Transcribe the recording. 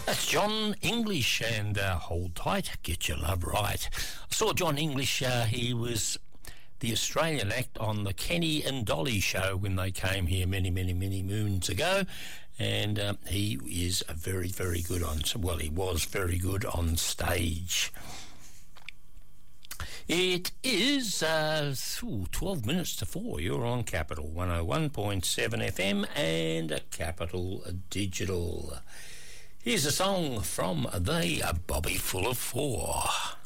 That's John English, and hold tight, get your love right. I saw John English, he was the Australian act on the Kenny and Dolly show when they came here many moons ago, and he is very, very good on, well, he was very good on stage. It is 12 minutes to 4. You're on Capital 101.7 FM and Capital Digital. Here's a song from the Bobby Full of Four.